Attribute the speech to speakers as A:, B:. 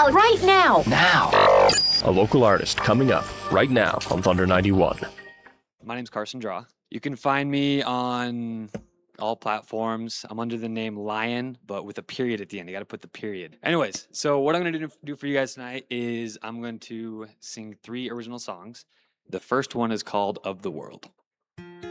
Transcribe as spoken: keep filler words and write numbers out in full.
A: now! Right now!
B: Now! A local artist coming up right now on Thunder ninety-one.
C: My name's Carson Draw. You can find me on all platforms. I'm under the name Lion, but with a period at the end. You got to put the period. Anyways, so what I'm going to do for you guys tonight is I'm going to sing three original songs. The first one is called Of the World.